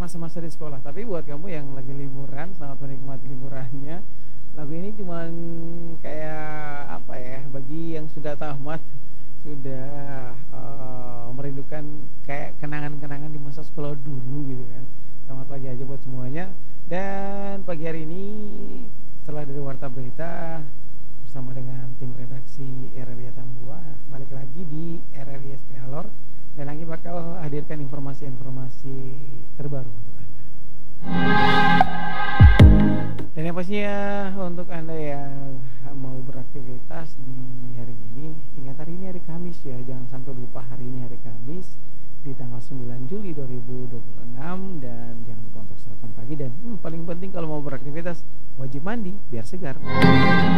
masa-masa di sekolah. Tapi buat kamu yang lagi liburan, selamat menikmati liburannya. Lagu ini cuman kayak apa ya, bagi yang sudah tamat, sudah merindukan kayak kenangan-kenangan di masa sekolah dulu gitu kan. Selamat pagi aja buat semuanya. Dan pagi hari ini setelah dari Warta Berita bersama dengan tim redaksi RRI Tambua, balik lagi di RRI SP Alor dan lagi bakal hadirkan informasi-informasi terbaru untuk Anda. Dan yang pastinya untuk Anda yang mau beraktivitas di hari ini, ingat hari ini hari Kamis ya, jangan sampai lupa hari ini hari Kamis di tanggal 9 Juli 2026 dan jangan lupa untuk sarapan pagi dan paling penting kalau mau beraktivitas wajib mandi biar segar.